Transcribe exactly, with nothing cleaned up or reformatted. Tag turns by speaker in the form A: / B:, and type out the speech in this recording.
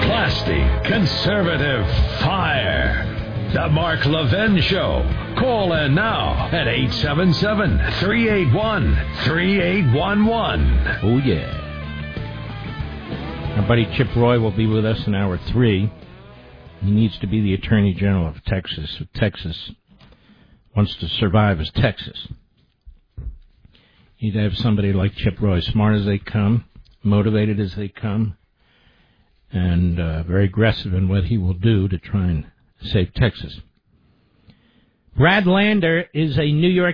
A: Plastic, conservative, fire. The Mark Levin Show. Call in now at eight seven seven, three eight one, three eight one one.
B: Oh, yeah. Our buddy Chip Roy will be with us in hour three. He needs to be the Attorney General of Texas. If Texas wants to survive as Texas, you need to have somebody like Chip Roy, smart as they come, motivated as they come, and uh, very aggressive in what he will do to try and save Texas. Brad Lander is a New York